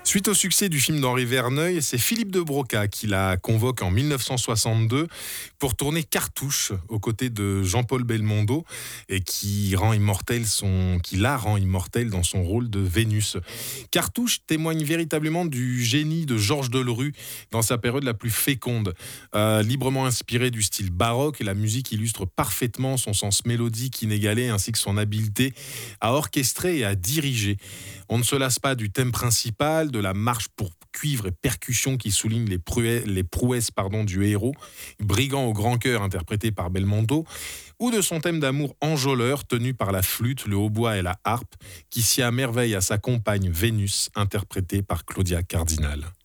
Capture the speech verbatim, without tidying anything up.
Suite au succès du film d'Henri Verneuil, c'est Philippe de Broca qui la convoque en dix-neuf cent soixante-deux pour tourner Cartouche aux côtés de Jean-Paul Belmondo et qui rend immortel son, qui la rend immortelle dans son rôle de Vénus. Cartouche témoigne véritablement du génie de Georges Delerue dans sa période la plus féconde. Euh, librement inspiré du style baroque, la musique illustre parfaitement son sens mélodique inégalé ainsi que son habileté à orchestrer et à diriger. On ne se lasse pas du thème principal, de la marche pour cuivre et percussion qui souligne les prouesses, les prouesses pardon, du héros, brigand au grand cœur interprété par Belmondo, ou de son thème d'amour enjôleur tenu par la flûte, le hautbois et la harpe, qui s'y à merveille à sa compagne Vénus, interprétée par Claudia Cardinal.